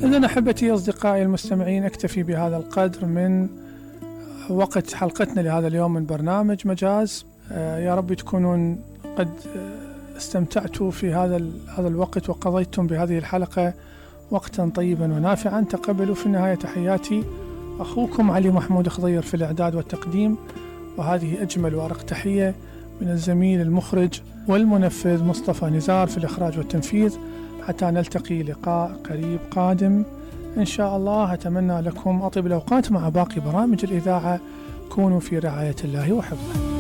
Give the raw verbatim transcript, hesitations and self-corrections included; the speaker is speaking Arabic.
إذن أحبتي أصدقائي المستمعين، أكتفي بهذا القدر من وقت حلقتنا لهذا اليوم من برنامج مجاز. يا رب تكونون قد استمتعتوا في هذا هذا الوقت وقضيتم بهذه الحلقة وقتا طيبا ونافعا. تقبلوا في النهاية تحياتي، أخوكم علي محمود خضير في الإعداد والتقديم، وهذه أجمل وأرق تحية من الزميل المخرج والمنفذ مصطفى نزار في الإخراج والتنفيذ. حتى نلتقي لقاء قريب قادم إن شاء الله. أتمنى لكم أطيب الأوقات مع باقي برامج الإذاعة. كونوا في رعاية الله وحفظه.